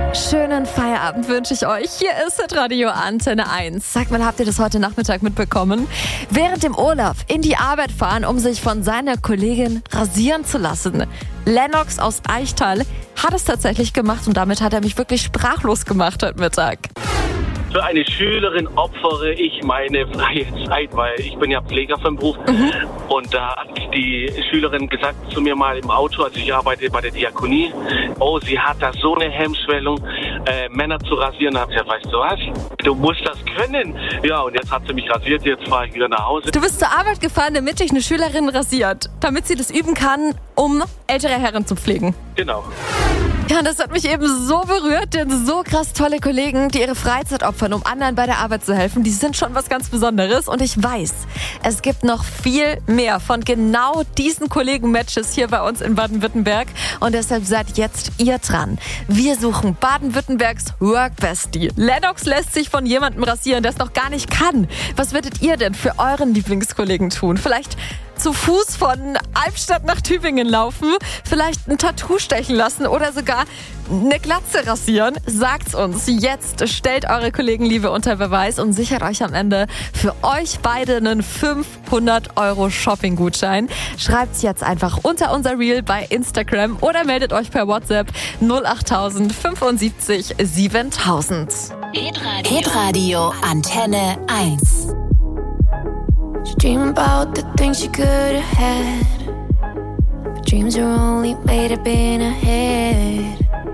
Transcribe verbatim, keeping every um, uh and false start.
Schönen Feierabend wünsche ich euch. Hier ist Radio Antenne eins. Sagt mal, habt ihr das heute Nachmittag mitbekommen? Während dem Urlaub in die Arbeit fahren, um sich von seiner Kollegin rasieren zu lassen. Lennox aus Eichtal hat es tatsächlich gemacht und damit hat er mich wirklich sprachlos gemacht heute Mittag. Für eine Schülerin opfere ich meine freie Zeit, weil ich bin ja Pfleger vom Beruf. Mhm. Und da hat die Schülerin gesagt zu mir mal im Auto, also ich arbeite bei der Diakonie, oh, sie hat da so eine Hemmschwellung, äh, Männer zu rasieren. Da habe ich gesagt, weißt du was, du musst das können. Ja, und jetzt hat sie mich rasiert, jetzt fahre ich wieder nach Hause. Du bist zur Arbeit gefahren, damit dich eine Schülerin rasiert, damit sie das üben kann, um ältere Herren zu pflegen. Genau. Ja, das hat mich eben so berührt, denn so krass tolle Kollegen, die ihre Freizeit opfern, um anderen bei der Arbeit zu helfen, die sind schon was ganz Besonderes. Und ich weiß, es gibt noch viel mehr von genau diesen Kollegen-Matches hier bei uns in Baden-Württemberg. Und deshalb seid jetzt ihr dran. Wir suchen Baden-Württembergs Work-Bestie. Lennox lässt sich von jemandem rasieren, der es noch gar nicht kann. Was würdet ihr denn für euren Lieblingskollegen tun? Vielleicht zu Fuß von Albstadt nach Tübingen laufen, vielleicht ein Tattoo stechen lassen oder sogar eine Glatze rasieren? Sagt's uns jetzt. Stellt eure Kollegenliebe unter Beweis und sichert euch am Ende für euch beide einen fünfhundert Euro Shopping-Gutschein. Schreibt's jetzt einfach unter unser Reel bei Instagram oder meldet euch per WhatsApp null acht null fünf siebentausend. Hitradio Antenne eins. She dream about the things she could have had, but dreams are only made up in her head.